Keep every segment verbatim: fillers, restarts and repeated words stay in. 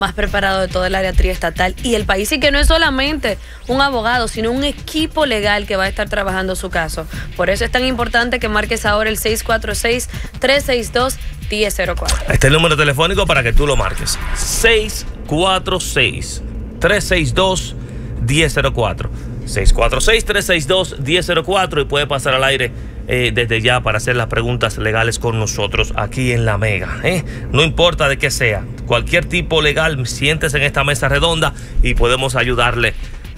más preparado de todo el área triestatal y el país, y que no es solamente un abogado, sino un equipo legal que va a estar trabajando su caso. Por eso es tan importante que marques ahora el seis cuatro seis, tres seis dos, uno cero cero cuatro. Este es el número telefónico para que tú lo marques. seis cuatro seis, tres seis dos, uno cero cero cuatro. seis cuatro seis, tres seis dos, uno cero cero cuatro y puede pasar al aire eh, desde ya para hacer las preguntas legales con nosotros aquí en La Mega. ¿eh? No importa de qué sea, cualquier tipo legal, siéntese en esta mesa redonda y podemos ayudarle,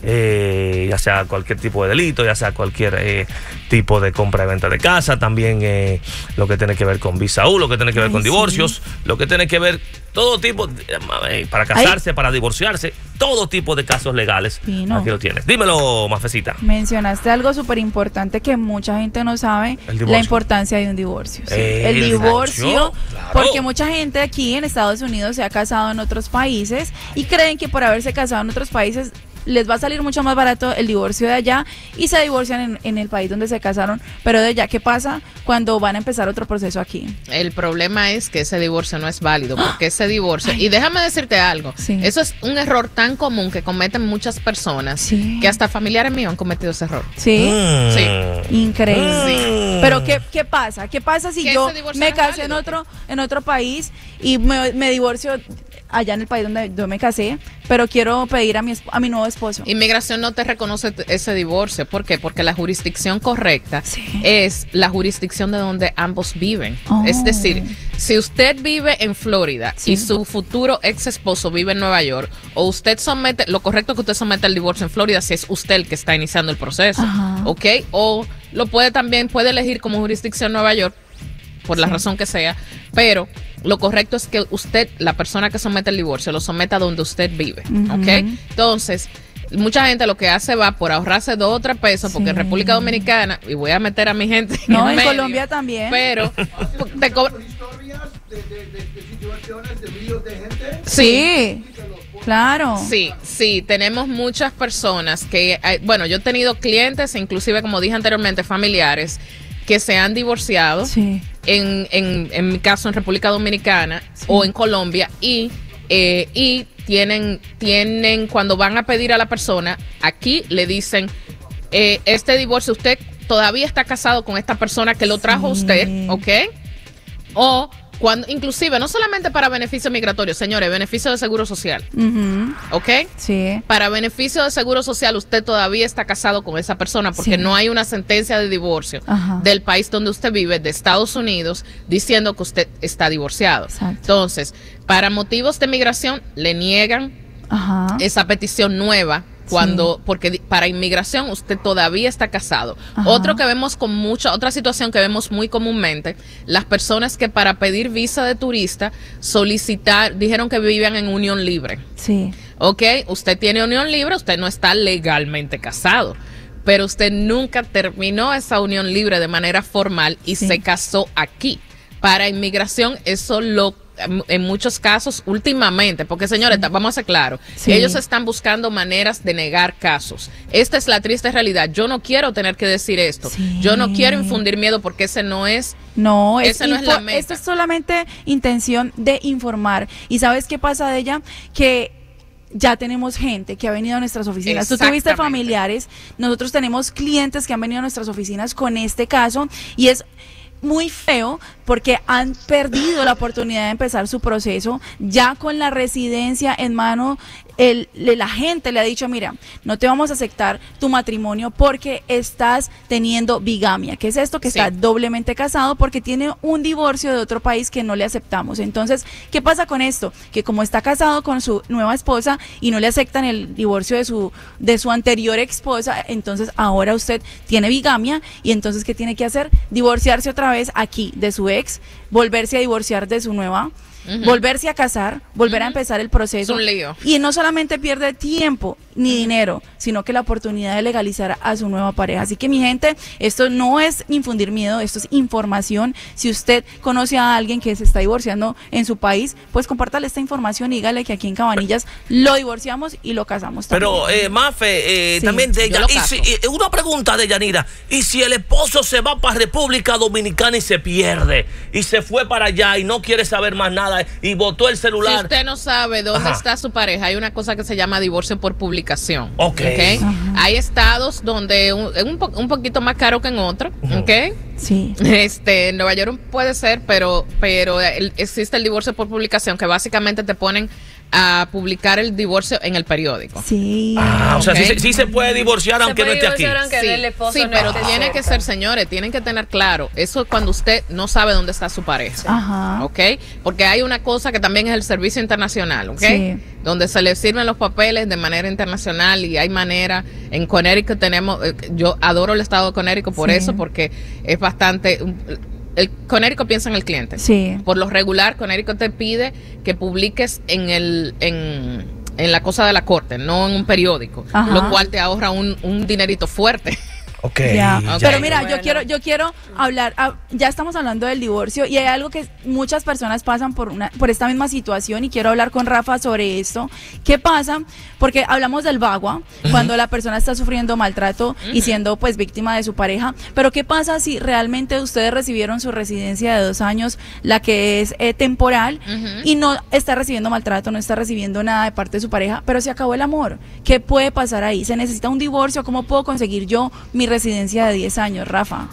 eh, ya sea cualquier tipo de delito, ya sea cualquier eh, tipo de compra y venta de casa, también eh, lo que tiene que ver con visa U, lo que tiene que ver Ay, con sí. divorcios, lo que tiene que ver todo tipo, eh, para casarse, Ay. para divorciarse, todo tipo de casos legales. Pino. Aquí lo tienes. Dímelo, Mafecita. Mencionaste algo súper importante que mucha gente no sabe, la importancia de un divorcio. ¿sí? El, el divorcio, divorcio claro. porque mucha gente aquí en Estados Unidos se ha casado en otros países y creen que por haberse casado en otros países les va a salir mucho más barato el divorcio de allá y se divorcian en, en el país donde se casaron, pero de allá, ¿qué pasa cuando van a empezar otro proceso aquí? El problema es que ese divorcio no es válido, porque ese divorcio, Ay. y déjame decirte algo, sí. eso es un error tan común que cometen muchas personas, sí. que hasta familiares míos han cometido ese error. Sí, mm. sí. Increíble. Sí. Pero ¿qué, qué pasa? ¿Qué pasa si yo me casé en otro, en otro país y me, me divorcio allá en el país donde yo me casé, pero quiero pedir a mi, a mi nuevo esposo? Inmigración no te reconoce ese divorcio. ¿Por qué? Porque la jurisdicción correcta sí. es la jurisdicción de donde ambos viven. Oh. Es decir, si usted vive en Florida sí. y su futuro ex esposo vive en Nueva York, o usted somete, lo correcto es que usted somete el divorcio en Florida si es usted el que está iniciando el proceso, Ajá. ¿ok? O lo puede también, puede elegir como jurisdicción Nueva York, por la sí. razón que sea, pero lo correcto es que usted, la persona que somete el divorcio, lo someta donde usted vive, uh-huh. ¿ok? Entonces, mucha gente lo que hace va por ahorrarse dos o tres pesos, sí. porque en República Dominicana, y voy a meter a mi gente No, en, en medio, Colombia también. Pero, te cobran... historias de, de, de, de situaciones de líos de gente. Sí. Claro. Sí, sí, tenemos muchas personas que, bueno, yo he tenido clientes, inclusive, como dije anteriormente, familiares, que se han divorciado, sí. en, en, en mi caso en República Dominicana sí. o en Colombia, y, eh, y tienen, tienen, cuando van a pedir a la persona, aquí le dicen, eh, este divorcio, usted todavía está casado con esta persona que lo trajo sí. usted, ¿ok? O cuando, inclusive, no solamente para beneficio migratorio, señores, beneficio de seguro social, uh-huh. ¿ok? Sí. Para beneficio de seguro social, usted todavía está casado con esa persona porque sí. no hay una sentencia de divorcio Ajá. del país donde usted vive, de Estados Unidos, diciendo que usted está divorciado. Exacto. Entonces, para motivos de migración, le niegan Ajá. esa petición nueva. Cuando, sí. porque para inmigración usted todavía está casado. Ajá. Otro que vemos con mucha, otra situación que vemos muy comúnmente, las personas que para pedir visa de turista solicitar, dijeron que vivían en unión libre. Sí. Ok, usted tiene unión libre, usted no está legalmente casado, pero usted nunca terminó esa unión libre de manera formal y sí. se casó aquí. Para inmigración eso lo en muchos casos últimamente, porque señores, sí. vamos a ser claros, sí. ellos están buscando maneras de negar casos. Esta es la triste realidad. Yo no quiero tener que decir esto. Sí. Yo no quiero infundir miedo porque ese no es No, ese es no es la meta. Esto es solamente intención de informar. ¿Y sabes qué pasa de ella? Que ya tenemos gente que ha venido a nuestras oficinas. Tú tuviste familiares, nosotros tenemos clientes que han venido a nuestras oficinas con este caso y es muy feo porque han perdido la oportunidad de empezar su proceso ya con la residencia en mano. El, la gente le ha dicho, mira, no te vamos a aceptar tu matrimonio porque estás teniendo bigamia. ¿Qué es esto? Que sí. está doblemente casado porque tiene un divorcio de otro país que no le aceptamos. Entonces, ¿qué pasa con esto? Que como está casado con su nueva esposa y no le aceptan el divorcio de su, de su anterior esposa, entonces ahora usted tiene bigamia y entonces ¿qué tiene que hacer? Divorciarse otra vez aquí de su ex, volverse a divorciar de su nueva, Uh-huh. volverse a casar, volver uh-huh. a empezar el proceso. Es un lío. Y no solamente pierde tiempo, ni dinero, sino que la oportunidad de legalizar a su nueva pareja. Así que mi gente, esto no es infundir miedo, esto es información. Si usted conoce a alguien que se está divorciando en su país, pues compártale esta información y dígale que aquí en Cabanillas lo divorciamos y lo casamos también. Pero, eh, Mafe, eh, Sí, también de yo ella, lo y caso. si- y una pregunta de Yanira, ¿y si el esposo se va para República Dominicana y se pierde, y se fue para allá y no quiere saber más nada, y botó el Si celular? usted no sabe dónde Ajá. está su pareja, hay una cosa que se llama divorcio por publicación. Ok. Hay estados donde un- es un, po- un poquito más caro que en otro, ¿ok? Sí. Este, en Nueva York puede ser, pero, pero el- existe el divorcio por publicación, que básicamente te ponen a publicar el divorcio en el periódico. Sí. Ah, o sea, Ok. sí, se- sí se puede divorciar Se aunque no puede esté aquí. divorciar aunque Sí, el esposo sí, no pero esté tiene que cerca. ser, señores, tienen que tener claro, eso es cuando usted no sabe dónde está su pareja. Ajá. ¿Ok? Porque hay una cosa que también es el servicio internacional, ¿ok? Sí. Donde se le sirven los papeles de manera internacional y hay manera. En Connecticut tenemos, eh, yo adoro el estado de Connecticut por Sí. eso, porque es bastante. El Connecticut piensa en el cliente. Sí. Por lo regular, Connecticut te pide que publiques en el en, en la cosa de la corte, no en un periódico, Ajá. lo cual te ahorra un, un dinerito fuerte. Ok. Ya. ya. Pero mira, Bueno. yo quiero, yo quiero hablar, ah, ya estamos hablando del divorcio y hay algo que muchas personas pasan por una, por esta misma situación y quiero hablar con Rafa sobre esto. ¿Qué pasa? Porque hablamos del bagua, cuando la persona está sufriendo maltrato y siendo pues víctima de su pareja, pero ¿qué pasa si realmente ustedes recibieron su residencia de dos años, la que es eh, temporal, Ujú. y no está recibiendo maltrato, no está recibiendo nada de parte de su pareja, pero se acabó el amor? ¿Qué puede pasar ahí? ¿Se necesita un divorcio? ¿Cómo puedo conseguir yo mi residencia de diez años, Rafa?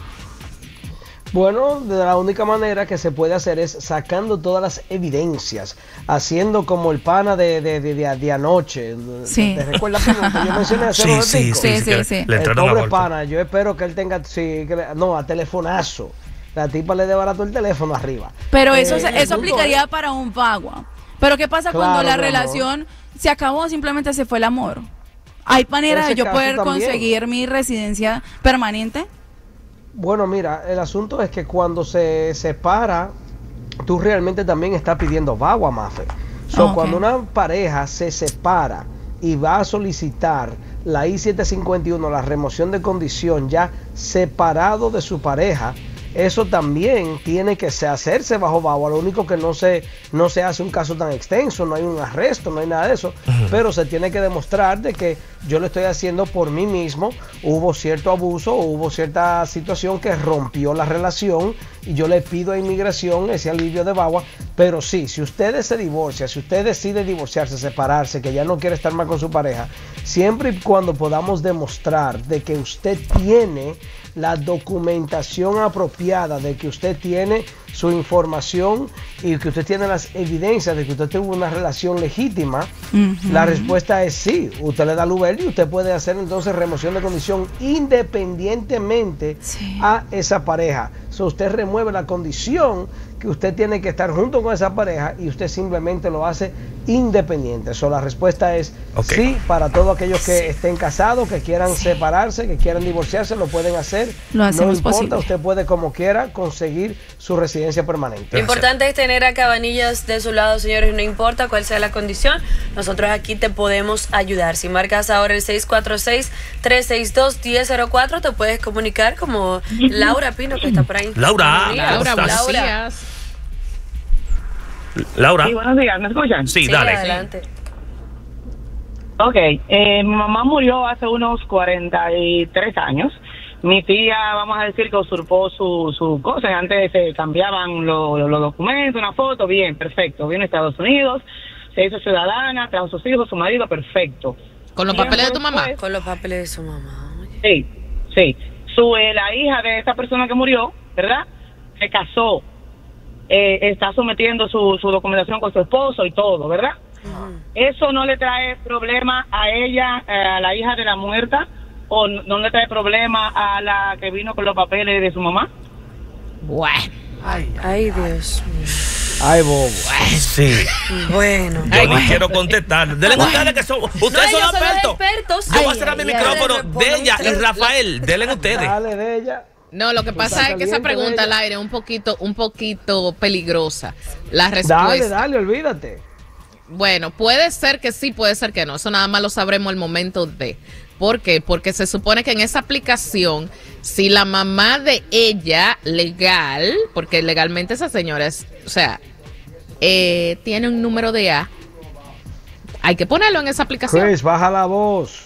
Bueno, de la única manera que se puede hacer es sacando todas las evidencias, haciendo como el pana de, de, de, de, de anoche. Sí. ¿Te recuerdas que yo mencioné hace Sí, un sí, ratico? sí, Sí, sí, sí, que sí. le El entraron a pobre golpe. pana, yo espero que él tenga, sí, que le- no, a telefonazo. La tipa le desbarató el teléfono arriba. Pero eso, Eh, se- el eso punto aplicaría es- para un bagua. Pero ¿qué pasa cuando Claro, la mi amor. relación se acabó, simplemente se fue el amor? ¿Hay manera de Ese yo caso poder también. conseguir mi residencia permanente? Bueno, mira, el asunto es que cuando se separa, tú realmente también estás pidiendo bagua, Mafe. So, Ok. Cuando una pareja se separa y va a solicitar la I setecientos cincuenta y uno, la remoción de condición, ya separado de su pareja, eso también tiene que se- hacerse bajo bagua. Lo único que no se, no se hace un caso tan extenso, no hay un arresto, no hay nada de eso, pero se tiene que demostrar de que yo lo estoy haciendo por mí mismo, hubo cierto abuso, hubo cierta situación que rompió la relación y yo le pido a inmigración ese alivio de bagua. Pero sí, si ustedes se divorcian, si usted decide divorciarse, separarse, que ya no quiere estar más con su pareja, siempre y cuando podamos demostrar de que usted tiene la documentación apropiada, de que usted tiene su información y que usted tiene las evidencias de que usted tuvo una relación legítima, Ujú. la respuesta es sí. Usted le da luz verde y usted puede hacer entonces remoción de condición independientemente Sí. a esa pareja. So, usted remueve la condición que usted tiene que estar junto con esa pareja y usted simplemente lo hace independiente. So, la respuesta es Ok. sí para todos aquellos que estén casados, que quieran separarse, que quieran divorciarse, lo pueden hacer. Lo hacemos no importa, posible. usted puede como quiera conseguir su residencia permanente. Lo importante es tener a Cabanillas de su lado, señores, no importa cuál sea la condición, nosotros aquí te podemos ayudar. Si marcas ahora el seis cuatro seis, tres seis dos, uno cero cero cuatro, te puedes comunicar como Laura Pino, que está por ahí. Laura, Buenos días. Laura, buenos Laura. días. Laura. Sí, buenos días, ¿me escuchan? Sí, Sí, dale. adelante. Ok, eh, mi mamá murió hace unos cuarenta y tres años. Mi tía, vamos a decir que usurpó su, su cosa. Antes se cambiaban lo- lo- los documentos, una foto, bien, perfecto. Vino a Estados Unidos, se hizo ciudadana, trajo sus hijos, su marido, perfecto. ¿Con los Tiempo papeles de tu mamá? después- Con los papeles de su mamá. Oye. Sí, sí. Su, eh, la hija de esa persona que murió, ¿verdad? Se casó. Eh, está sometiendo su, su documentación con su esposo y todo, ¿verdad? ¿Eso no le trae problema a ella, eh, a la hija de la muerta? ¿O no, no le trae problema a la que vino con los papeles de su mamá? Bueno. Ay, Dios mío. Ay, bobo. Sí. Bueno. Yo no quiero contestar. Denle ustedes que son. Ustedes No, son ellos son los expertos. expertos. Yo voy a Ay, cerrar mi ay, micrófono ay, de pon ella un y tres- Rafael. Denle ustedes. Dale de ella. No, lo que Tú pasa estás es que esa caliente, pregunta al bella. aire es un poquito, un poquito peligrosa. La Dale, respuesta. dale, olvídate. Bueno, puede ser que sí, puede ser que no. Eso nada más lo sabremos al momento de. ¿Por qué? Porque se supone que en esa aplicación, si la mamá de ella, legal, porque legalmente esa señora es, o sea, eh, tiene un número de A, hay que ponerlo en esa aplicación. Chris, baja la voz.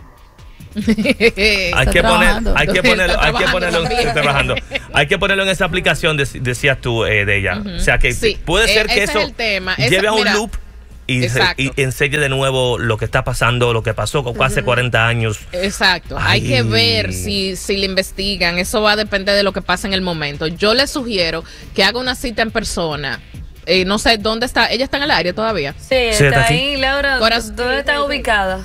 hay, que poner, hay que ponerlo, hay que ponerlo, en, trabajando. Hay que ponerlo en esa aplicación, decías tú, eh, de ella. Uh-huh. O sea que sí. puede ser eh, que eso lleve a un mira, loop y, y enseñe de nuevo lo que está pasando, lo que pasó con uh-huh. hace cuarenta años. Exacto. Ay. Hay que ver si, si le investigan. Eso va a depender de lo que pasa en el momento. Yo le sugiero que haga una cita en persona. Eh, no sé dónde está. ¿Ella está en el área todavía? Sí, está, sí, está ahí, Laura. Coraz ¿Dónde está ubicada?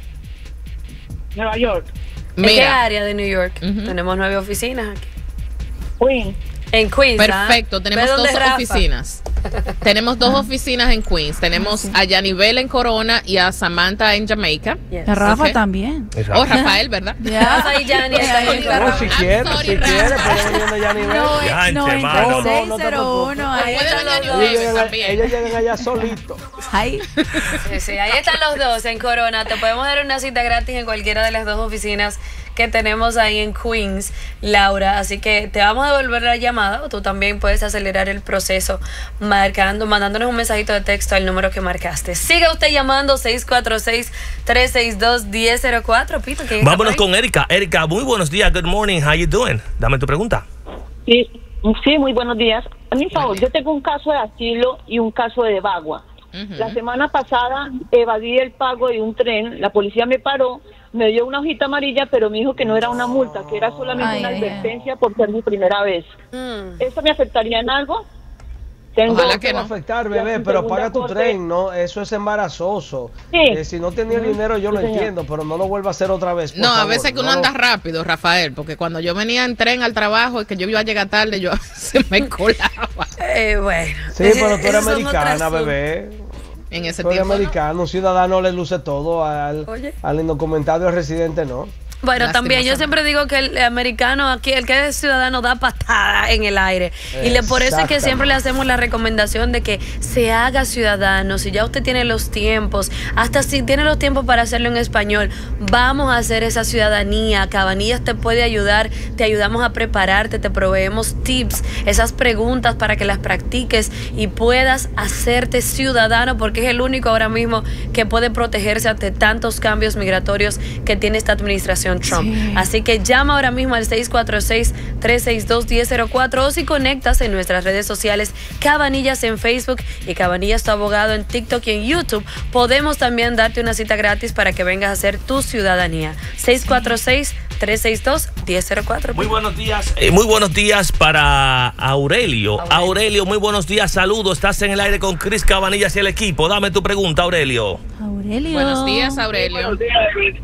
Nueva York. ¿En Mira. qué área de New York? Uh-huh. Tenemos nueve oficinas aquí. Queens. En Queens. Perfecto, ¿ah? Tenemos dos oficinas. Tenemos dos oficinas en Queens. Tenemos a Yanibel en Corona y a Samantha en Jamaica. Yes. A Rafa okay. también. O oh, Rafael, ¿verdad? Yeah. Rafa y Yanni. No, si quiere, si quiere, pueden venir a Yanibel. noventa y seis cero uno. Ahí están los dos. Ellos llegan allá solitos. Ahí. Sí, sí, ahí están los dos en Corona. Te podemos dar una cita gratis en cualquiera de las dos oficinas que tenemos ahí en Queens, Laura. Así que te vamos a devolver la llamada o tú también puedes acelerar el proceso marcando, mandándonos un mensajito de texto al número que marcaste. Siga usted llamando seis cuatro seis, tres seis dos, uno cero cero cuatro. Pito, vámonos con Erika. Erika, muy buenos días. Good morning. How you doing? Dame tu pregunta. Sí, sí, muy buenos días. A mi favor, yo tengo un caso de asilo y un caso de vagua. Uh-huh. La semana pasada evadí el pago de un tren, la policía me paró, me dio una hojita amarilla, pero me dijo que no era una multa, que era solamente ay, una ay, advertencia ay. por ser mi primera vez. Mm. ¿Eso me afectaría en algo? Tengo Ojalá que no va a afectar, bebé, pero paga tu tren, ¿no? Eso es embarazoso. Sí. Eh, si no tenía el dinero, yo sí, lo señor. entiendo, pero no lo vuelva a hacer otra vez. No, favor. a veces que uno no anda rápido, Rafael, porque cuando yo venía en tren al trabajo y que yo iba a llegar tarde, yo se me colaba. Eh, bueno. Sí, pero tú eres americana, bebé. En ese Soy tiempo, americano, ¿no? Un ciudadano le luce todo, al, al indocumentado, al residente, ¿no? Bueno, también yo siempre digo que el americano aquí, el que es ciudadano, da patada en el aire. Y le, por eso es que siempre le hacemos la recomendación de que se haga ciudadano. Si ya usted tiene los tiempos, hasta si tiene los tiempos para hacerlo en español, vamos a hacer esa ciudadanía. Cabanillas te puede ayudar, te ayudamos a prepararte, te proveemos tips, esas preguntas para que las practiques y puedas hacerte ciudadano, porque es el único ahora mismo que puede protegerse ante tantos cambios migratorios que tiene esta administración Trump. Sí. Así que llama ahora mismo al seis cuatro seis, tres seis dos, uno cero cero cuatro o si conectas en nuestras redes sociales Cabanillas en Facebook y Cabanillas tu abogado en TikTok y en YouTube, podemos también darte una cita gratis para que vengas a hacer tu ciudadanía. seis cuatro seis, tres seis dos, uno cero cero cuatro. Muy buenos días. Eh, muy buenos días para Aurelio. Aurelio. Aurelio, muy buenos días. Saludos. Estás en el aire con Chris Cabanillas y el equipo. Dame tu pregunta, Aurelio. Aurelio. Buenos días, Aurelio. Buenos días.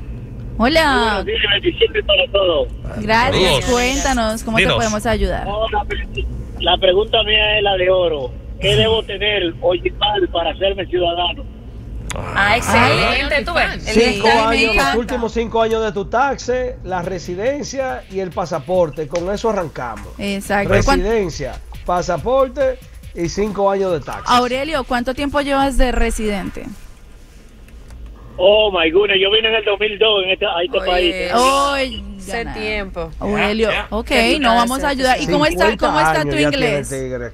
Hola. Buenos días, bendiciones para todos. Gracias. Dios. Cuéntanos, ¿cómo Dinos. te podemos ayudar? No, la, la pregunta mía es la de oro. ¿Qué debo tener o llevar para hacerme ciudadano? Ah, excelente. Ay, ¿tú ves? Cinco años, los últimos cinco años de tu taxe, la residencia y el pasaporte. Con eso arrancamos. Exacto. Residencia, pasaporte y cinco años de taxe. Aurelio, ¿cuánto tiempo llevas de residente? Oh my goodness, yo vine en el dos mil dos en este, a este Oye, país. Hoy hace tiempo. Aurelio, ok, no vamos a ayudar. ¿Y cómo está, cómo está tu inglés?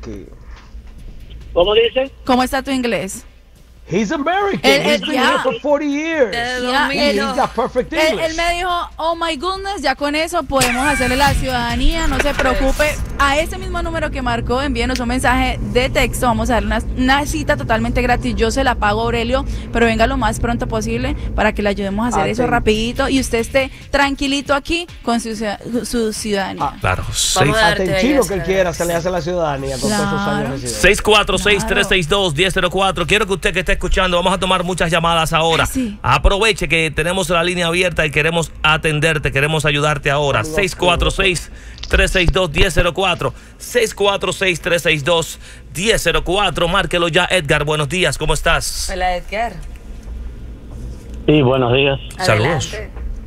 ¿Cómo dice? ¿Cómo está tu inglés? He's American. El, el, He's been yeah. here for forty years. Yeah, He's got perfect English. Él, él me dijo, oh my goodness, ya con eso podemos hacerle la ciudadanía, no se preocupe. A ese mismo número que marcó, envíenos un mensaje de texto. Vamos a darle una, una cita totalmente gratis. Yo se la pago, Aurelio, pero venga lo más pronto posible para que le ayudemos a hacer ah, eso sí. rapidito y usted esté tranquilito aquí con su, su ciudadanía. Ah, claro. Hasta en chino que él quiera se le hace la ciudadanía con claro. todos esos años de residencia. seis cuatro seis, tres seis dos, uno cero cero cuatro. Quiero que usted que esté escuchando, vamos a tomar muchas llamadas ahora. Ay, sí. Aproveche que tenemos la línea abierta y queremos atenderte, queremos ayudarte ahora. seis cuatro seis, tres seis dos, uno cero cero cuatro. seis cuatro seis, tres seis dos, uno cero cero cuatro. Márquelo ya, Edgar. Buenos días, ¿cómo estás? Hola, Edgar. Sí, buenos días. Saludos.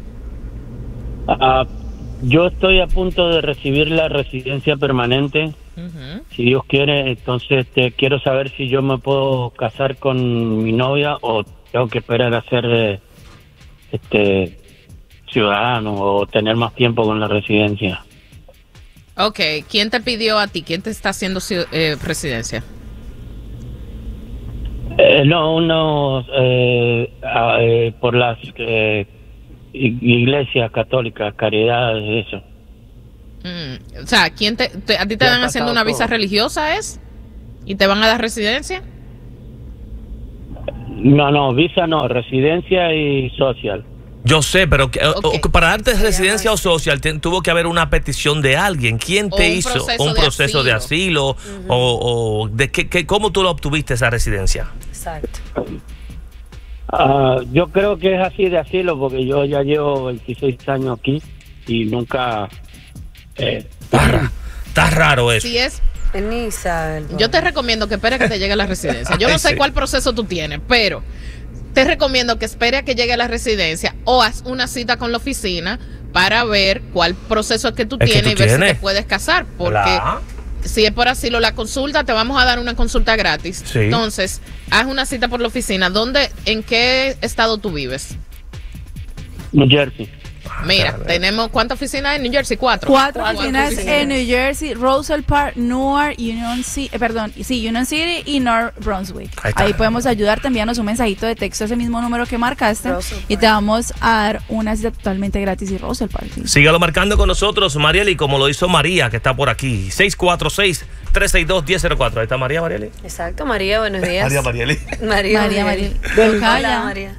Uh, yo estoy a punto de recibir la residencia permanente Uh-huh. Si Dios quiere, entonces este, quiero saber si yo me puedo casar con mi novia o tengo que esperar a ser eh, este ciudadano o tener más tiempo con la residencia. Ok, ¿quién te pidió a ti? ¿Quién te está haciendo eh, residencia? Eh, no, uno eh, eh, por las eh, iglesias católicas, caridad, eso. Mm, o sea, ¿quién te, te a ti te van haciendo una visa religiosa es? ¿Y te van a dar residencia? No, no, visa no, residencia y social. Yo sé, pero que, okay. o, para darte residencia o social te, tuvo que haber una petición de alguien. ¿Quién te un hizo proceso un proceso de asilo? De asilo uh-huh. o, o de qué, qué, ¿Cómo tú lo obtuviste esa residencia? Exacto. Uh, yo creo que es así de asilo porque yo ya llevo veintiséis años aquí y nunca... Eh, está, está raro eso. Sí es. Isabel, yo te recomiendo que esperes que te llegue la residencia. Yo no sé sí. cuál proceso tú tienes, pero... te recomiendo que espere a que llegue a la residencia o haz una cita con la oficina para ver cuál proceso es que tú es tienes que tú y ver tienes. si te puedes casar. Porque ¿La? si es por asilo, la consulta, te vamos a dar una consulta gratis. Sí. Entonces, haz una cita por la oficina. ¿Dónde, en qué estado tú vives? New Jersey. Mira, tenemos ¿cuántas oficinas en New Jersey? Cuatro. Cuatro, Cuatro oficinas, oficinas en New Jersey, Roselle Park, Newark, Union City, eh, perdón, sí, Union City y North Brunswick. Ahí, Ahí podemos ayudarte, envíanos un mensajito de texto a ese mismo número que marcaste y te vamos a dar una cita totalmente gratis y Roselle Park. Sí. Sígalo marcando con nosotros, Marieli, como lo hizo María, que está por aquí. seis cuatro seis, tres seis dos, uno cero cero cuatro. Ahí está María, Marieli. Exacto, María, buenos días. María, Marieli. María, María, Marieli. Hola, María.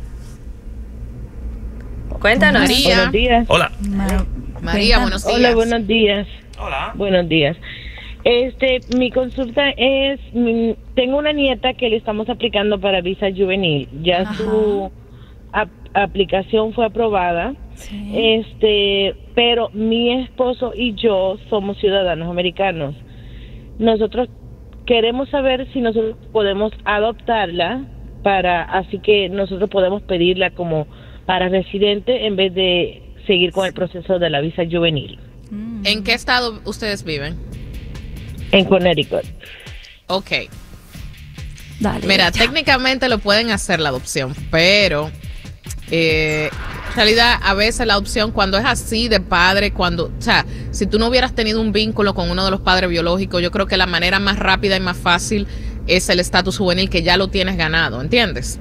Cuéntanos. María. Buenos días. Hola. Ma- María, buenos días. Hola, buenos días. Hola. Buenos días. Este, mi consulta es, mi, tengo una nieta que le estamos aplicando para visa juvenil. Ya Ajá. su ap- aplicación fue aprobada. Sí. Este, pero mi esposo y yo somos ciudadanos americanos. Nosotros queremos saber si nosotros podemos adoptarla para, así que nosotros podemos pedirla como para residente en vez de seguir con el proceso de la visa juvenil. ¿En qué estado ustedes viven? En Connecticut. Ok. Dale, Mira, ya. técnicamente lo pueden hacer la adopción, pero eh, en realidad a veces la adopción cuando es así de padre, cuando, o sea, si tú no hubieras tenido un vínculo con uno de los padres biológicos, yo creo que la manera más rápida y más fácil es el estatus juvenil que ya lo tienes ganado, ¿entiendes?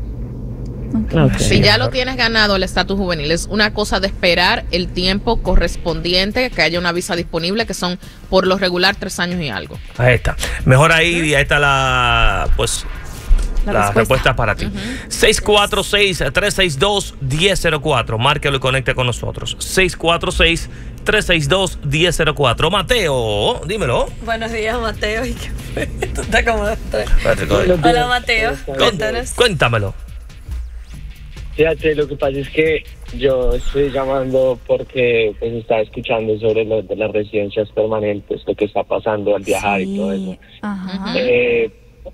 Okay. Si ya lo tienes ganado el estatus juvenil, es una cosa de esperar el tiempo correspondiente, que haya una visa disponible, que son por lo regular tres años y algo. Ahí está. Mejor ahí, ahí está la, pues, la, la respuesta. respuesta para ti. Uh-huh. seis cuatro seis, tres seis dos, uno cero cero cuatro. Márquelo y conecte con nosotros. seis cuatro seis, tres seis dos, uno cero cero cuatro. Mateo, dímelo. Buenos días, Mateo. ¿Y qué fue? Tú estás como estoy. Hola, Mateo. Cuéntanos. Cuéntamelo. Fíjate, lo que pasa es que yo estoy llamando porque pues estaba escuchando sobre lo de las residencias permanentes, lo que está pasando al viajar sí. y todo eso. Ajá. Eh,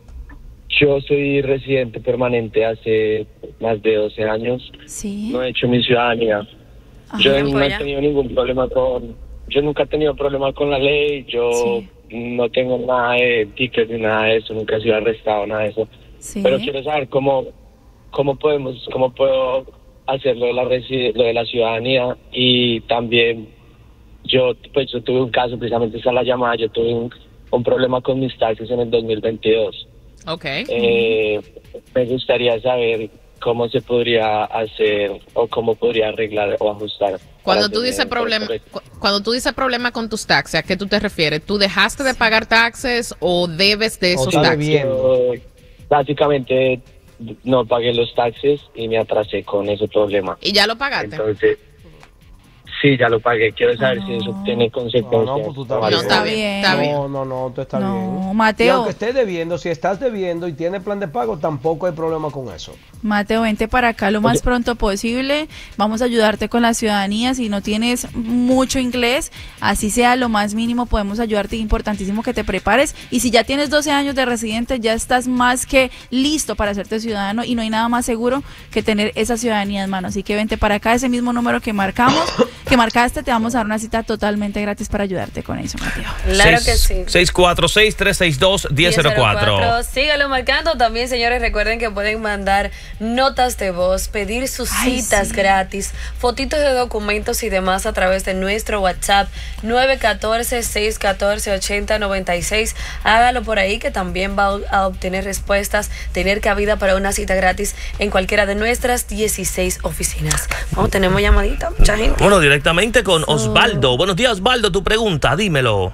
yo soy residente permanente hace más de doce años. Sí. No he hecho mi ciudadanía. Ajá. Yo no he tenido ningún problema con... Yo nunca he tenido problema con la ley. Yo sí. no tengo nada de tickets ni nada de eso. Nunca he sido arrestado, nada de eso. Sí. Pero quiero saber cómo... ¿Cómo podemos, cómo puedo hacer lo de la reside, lo de la ciudadanía? Y también yo, pues yo tuve un caso, precisamente esa es la llamada, yo tuve un, un problema con mis taxes en el dos mil veintidós. Okay. Eh, me gustaría saber cómo se podría hacer o cómo podría arreglar o ajustar. Cuando tú dices problema, cuando tú dices problema con tus taxes, ¿a qué tú te refieres? ¿Tú dejaste de pagar taxes o debes de esos taxes? Yo, básicamente no pagué los taxes y me atrasé con ese problema. ¿Y ya lo pagaste? Entonces, sí, ya lo pagué. Quiero saber no. si eso tiene consecuencias. No, no, pues tú estás no, bien. está bien, está bien. No, no, no, tú estás no, bien. No, Y Mateo, aunque estés debiendo, si estás debiendo y tienes plan de pago, tampoco hay problema con eso. Mateo, vente para acá lo más pronto posible. Vamos a ayudarte con la ciudadanía. Si no tienes mucho inglés, así sea lo más mínimo, podemos ayudarte. Importantísimo que te prepares. Y si ya tienes doce años de residente, ya estás más que listo para hacerte ciudadano. Y no hay nada más seguro que tener esa ciudadanía en mano. Así que vente para acá, ese mismo número que marcamos, que marcaste, te vamos a dar una cita totalmente gratis para ayudarte con eso, Mateo. Claro que sí. seis cuatro seis, tres seis dos, uno cero cero cuatro. Sígalo marcando. También, señores, recuerden que pueden mandar notas de voz, pedir sus Ay, citas sí. gratis, fotitos de documentos y demás a través de nuestro WhatsApp nueve uno cuatro, seis uno cuatro, ocho cero nueve seis. Hágalo por ahí, que también va a obtener respuestas, tener cabida para una cita gratis en cualquiera de nuestras dieciséis oficinas. Vamos, tenemos llamadita, mucha gente. Bueno, directamente con Osvaldo. Buenos días, Osvaldo, tu pregunta, dímelo.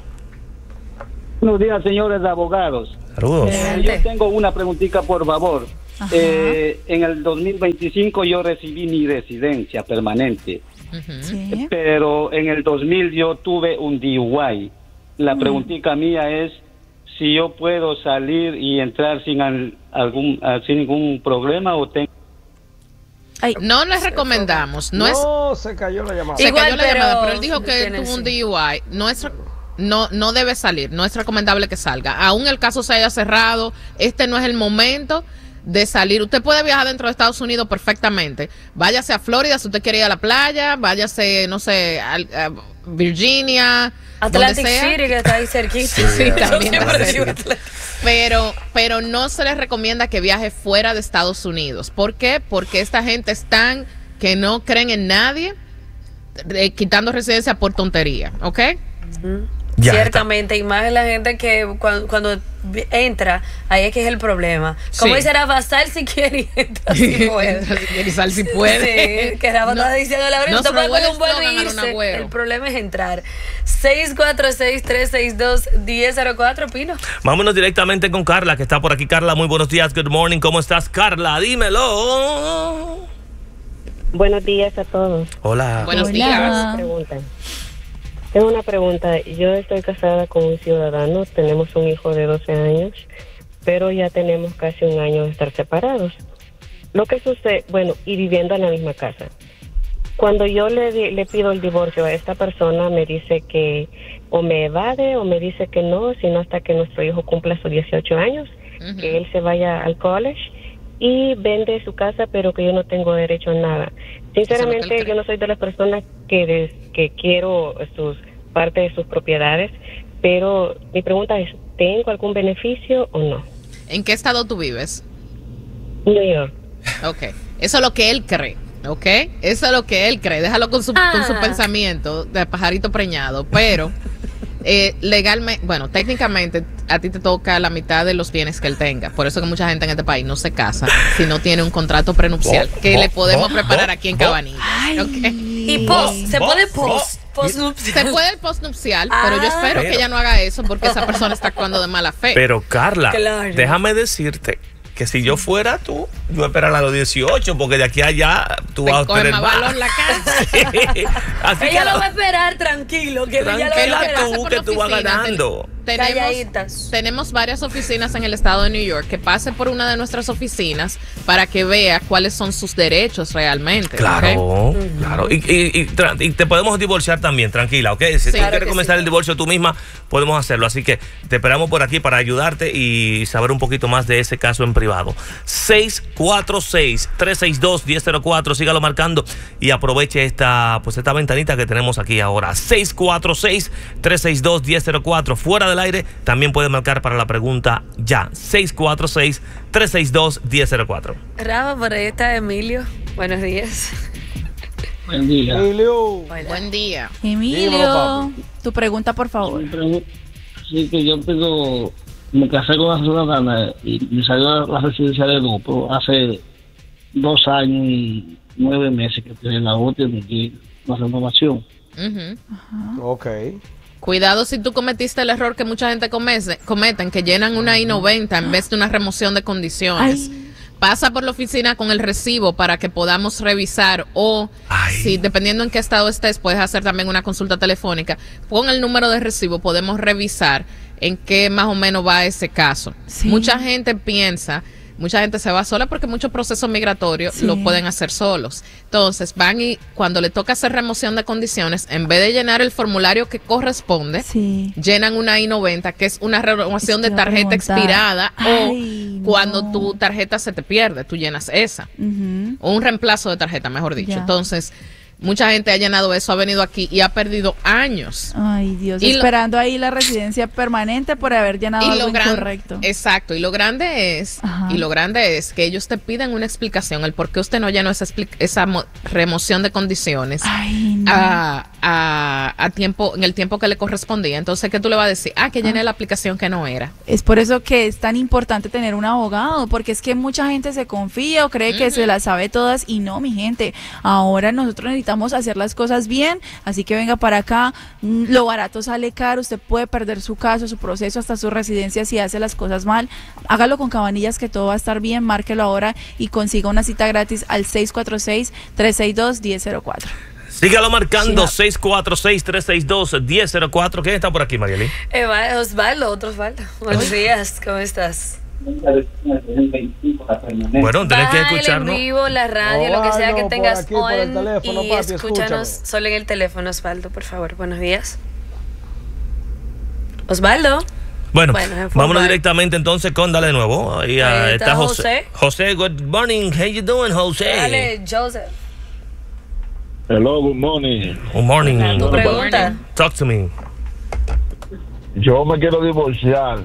Buenos días, señores abogados. Saludos. Eh, yo tengo una preguntita, por favor. Eh, en el dos mil veinticinco yo recibí mi residencia permanente, Sí. pero en el dos mil yo tuve un D U I. La Mm. preguntita mía es si yo puedo salir y entrar sin al- algún ah, sin ningún problema o tengo... Ay, No les recomendamos. No, es No, se cayó la llamada. se Igual, cayó la pero llamada, pero él dijo que él tiene, tuvo un sí. D U I. No es no no debe salir, no es recomendable que salga. Aún el caso se haya cerrado, este no es el momento de salir. Usted puede viajar dentro de Estados Unidos perfectamente. Váyase a Florida si usted quiere ir a la playa, váyase, no sé, a, a Virginia, Atlantic donde sea. City, que está ahí cerquita. Sí, sí, Yo también siempre está digo cerca. Atlantic. Pero, pero no se les recomienda que viaje fuera de Estados Unidos. ¿Por qué? Porque esta gente están que no creen en nadie, eh, quitando residencia por tontería, ¿ok? Ya Ciertamente, y más la gente que cuando, cuando entra, ahí es que es el problema. Como Sí. dice Rafa, sal si quiere y entra si puede. Entra si quiere y sal si puede. Sí, que Rafa No, está diciendo la verdad, no usted se puede lo poner huele un vuelo eslogan y a un irse. agüero. El problema es entrar. seis cuatro seis, tres seis dos, uno cero cero cuatro, Pino. Vámonos directamente con Carla, que está por aquí. Carla, muy buenos días, good morning. ¿Cómo estás, Carla? Dímelo. Buenos días a todos. Hola. Buenos Hola. días. Pregunta. Tengo una pregunta. Yo estoy casada con un ciudadano, tenemos un hijo de doce años, pero ya tenemos casi un año de estar separados. Lo que sucede, bueno, y viviendo en la misma casa. Cuando yo le, di- le pido el divorcio a esta persona, me dice que o me evade o me dice que no, sino hasta que nuestro hijo cumpla sus dieciocho años, Ujú. que él se vaya al college y vende su casa, pero que yo no tengo derecho a nada. Sinceramente, cree. yo no soy de las personas que, des- que quiero sus parte de sus propiedades, pero mi pregunta es, ¿tengo algún beneficio o no? ¿En qué estado tú vives? New York. Ok. Eso es lo que él cree. ¿Ok? Eso es lo que él cree. Déjalo con su, con su Ah. pensamiento de pajarito preñado. Pero eh, legalmente, bueno, técnicamente a ti te toca la mitad de los bienes que él tenga. Por eso que mucha gente en este país no se casa si no tiene un contrato prenupcial Bo- que bo- le podemos bo- preparar bo- aquí en bo- Cabanilla. ¿Ok? Y post, se Bo- puede bo- post, post Se puede el postnupcial, pero yo espero Pero- que ella no haga eso porque esa persona está actuando de mala fe. Pero, Carla, Claro. déjame decirte que si yo fuera tú, yo esperaría a los dieciocho, porque de aquí a allá tú Te vas a coge tener más más. valor la casa. Así que Ella lo la- va a esperar tranquilo, que ella lo va a Tranquila esperar. tú, por que la tú vas oficina, ganando. ten- Calladitas. tenemos, tenemos varias oficinas en el estado de New York. Que pase por una de nuestras oficinas para que vea cuáles son sus derechos realmente. Claro, ¿ok? claro. Y, y- y tra- y te podemos divorciar también, tranquila, ¿ok? Si Sí. tú Claro quieres que comenzar sí. el divorcio tú misma, podemos hacerlo. Así que te esperamos por aquí para ayudarte y saber un poquito más de ese caso en privado. seis cuatro seis, tres seis dos, uno cero cero cuatro, sígalo marcando y aproveche esta, pues esta ventanita que tenemos aquí ahora. seis cuatro seis, tres seis dos, uno cero cero cuatro. Fuera del aire, también puede marcar para la pregunta ya. seis cuatro seis, tres seis dos, uno cero cero cuatro. Rafa, por ahí está Emilio. Buenos días. Buen día. Emilio. Hola. Buen día. Emilio, Dímelo, tu pregunta, por favor. Mi pregunta- Sí, que yo tengo, me casé con una ciudadana y me salió la residencia de grupo hace dos años y nueve meses que tiene la otra y me di una renovación. Ujú. Ok. Cuidado si tú cometiste el error que mucha gente comete, cometen, que llenan una I noventa en vez de una remoción de condiciones. Ay. Pasa por la oficina con el recibo para que podamos revisar o Ay. si dependiendo en qué estado estés puedes hacer también una consulta telefónica. Con el número de recibo podemos revisar en qué más o menos va ese caso. Sí. Mucha gente piensa, mucha gente se va sola porque muchos procesos migratorios sí. lo pueden hacer solos. Entonces van y cuando le toca hacer remoción de condiciones, en vez de llenar el formulario que corresponde, sí. llenan una I noventa, que es una renovación de tarjeta expirada. Ay, o cuando no. tu tarjeta se te pierde, tú llenas esa. Uh-huh. O un reemplazo de tarjeta, mejor dicho. Ya. Entonces, mucha gente ha llenado eso, ha venido aquí y ha perdido años. Ay, Dios, y esperando lo, ahí la residencia permanente por haber llenado algo incorrecto. Exacto, y lo grande es, Ajá. y lo grande es que ellos te piden una explicación, el por qué usted no llenó esa, esa remoción de condiciones Ay, no. a, a, a tiempo, en el tiempo que le correspondía. Entonces, ¿qué tú le vas a decir? Ah, que llené ah. la aplicación que no era. Es por eso que es tan importante tener un abogado, porque es que mucha gente se confía o cree uh-huh. que se las sabe todas y no, mi gente. Ahora nosotros necesitamos hacer las cosas bien, así que venga para acá. Lo barato sale caro, usted puede perder su caso, su proceso, hasta su residencia si hace las cosas mal. Hágalo con Cabanillas, que todo va a estar bien. Márquelo ahora y consiga una cita gratis al seis cuatro seis, tres seis dos, uno cero cuatro. Sígalo marcando, sí, seis cuatro seis, tres seis dos, uno cero cuatro. ¿Quién está por aquí, Marieli? Eva, Osvaldo, otro Osvaldo. Buenos días, ¿cómo estás? Bueno, tenés que escucharnos en vivo, la radio, oh, lo que sea no, que tengas aquí, on teléfono, y papi, escúchanos escúchame. Solo en el teléfono. Osvaldo, por favor, buenos días. Osvaldo. Bueno, bueno vámonos directamente entonces con, dale de nuevo. Ahí, Ahí está, está José. José, good morning. How you doing, José? Dale, Joseph. Hello, good morning. Good morning. ¿Tu pregunta? Talk to me. Yo me quiero divorciar.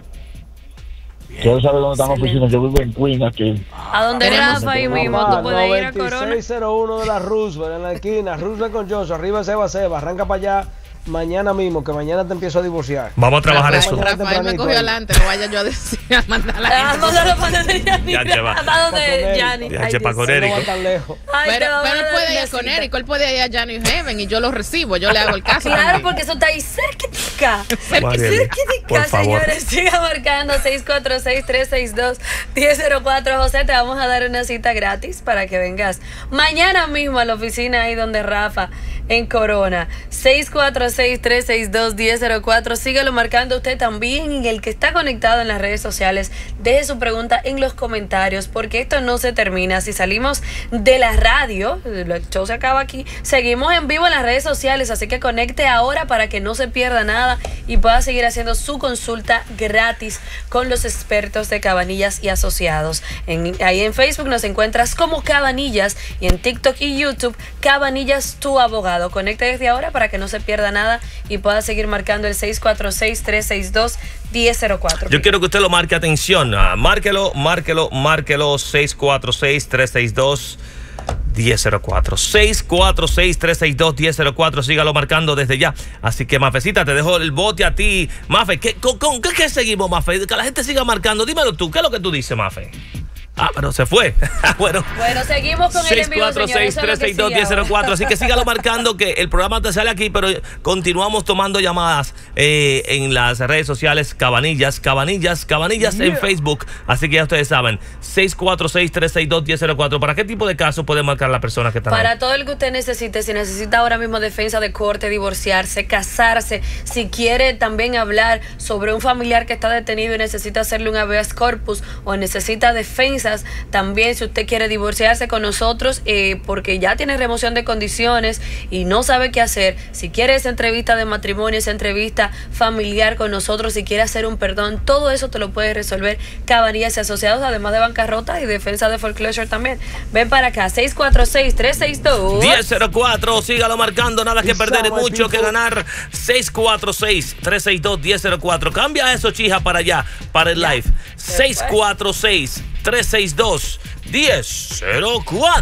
Quiero saber dónde están las oficinas. Yo vivo en Queen aquí. ¿A dónde Rafa ahí mismo? ¿Tú puedes ir a Corona? noventa y seis cero uno de la Roosevelt, en la esquina. Roosevelt con Joshua. Arriba Seba Seba. Arranca para allá mañana mismo, que mañana te empiezo a divorciar. Vamos a trabajar Rafael, eso. Rafael me cogió adelante. No vaya yo a decir a mandar a la gente. Mándalo para donde Yanni. ¿Para donde Yanni? Ya para Conérico. Pero él puede ir a Conérico. Él puede ir a Yanni Heaven y yo lo recibo. Yo le hago el caso. Claro, porque eso está ahí cerquitica. Cerquitica, señores. Siga marcando seis cuatro seis, tres seis dos, uno cero cuatro. José, te vamos a dar una cita gratis para que vengas mañana mismo a la oficina ahí donde Rafa, en Corona. seis cuatro seis, tres seis dos, uno cero cuatro. Síguelo marcando usted también. Y el que está conectado en las redes sociales, deje su pregunta en los comentarios, porque esto no se termina. Si salimos de la radio, el show se acaba aquí, seguimos en vivo en las redes sociales, así que conecte ahora para que no se pierda nada y pueda seguir haciendo su consulta gratis con los expertos de Cabanillas y Asociados. En, ahí en Facebook nos encuentras como Cabanillas y en TikTok y YouTube Cabanillas, tu abogado. Conecte desde ahora para que no se pierda nada y pueda seguir marcando el seis cuatro seis, tres seis dos, uno cero cuatro. Yo quiero que usted lo marque, atención. Uh, márquelo, márquelo, márquelo. seis cuatro seis, tres seis dos, uno cero cuatro. seis cuatro seis, tres seis dos, uno cero cuatro. Sígalo marcando desde ya. Así que, Mafecita, te dejo el bote a ti. Mafe, ¿qué, con, con, ¿qué, qué seguimos, Mafe? Que la gente siga marcando. Dímelo tú, ¿qué es lo que tú dices, Mafe? Ah, pero se fue. bueno, bueno, seguimos con el en vivo, seis cuatro seis, tres seis dos, uno cero cuatro. Así que sígalo marcando, que el programa te sale aquí, pero continuamos tomando llamadas eh, en las redes sociales. Cabanillas, Cabanillas, Cabanillas yeah. en Facebook. Así que ya ustedes saben, seis cuatro seis, tres seis dos, uno cero cuatro. ¿Para qué tipo de caso puede marcar la persona que está Para ahí? todo el que usted necesite. Si necesita ahora mismo defensa de corte, divorciarse, casarse, si quiere también hablar sobre un familiar que está detenido y necesita hacerle un habeas corpus, o necesita defensa. También, si usted quiere divorciarse con nosotros eh, porque ya tiene remoción de condiciones y no sabe qué hacer, si quiere esa entrevista de matrimonio, esa entrevista familiar con nosotros, si quiere hacer un perdón, todo eso te lo puede resolver Cabanillas y Asociados, además de bancarrota y defensa de foreclosure también. Ven para acá, seis cuatro seis, tres seis dos, uno cero cuatro. Sígalo marcando, nada que perder y mucho que ganar. Seis cuatro seis, tres seis dos, uno cero cuatro. Cambia eso, chija, para allá, para el live. seis cuatro seis, tres seis dos, uno cero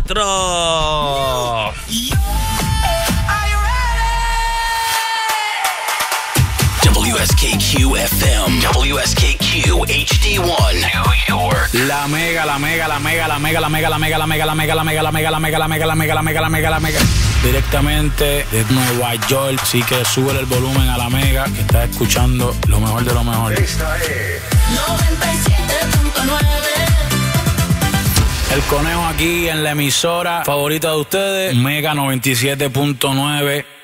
cuatro. W S K Q F M, W S K Q H D uno, New York. La mega, la mega, la mega, la mega, la mega, la mega, la mega, la mega, la mega, la mega, la mega, la mega, la mega, la mega, la mega, la mega. Directamente de Nueva York, así que sube el volumen a la mega, que está escuchando lo mejor de lo mejor. Esta es noventa y siete punto nueve. El conejo aquí en la emisora favorita de ustedes, Mega noventa y siete punto nueve.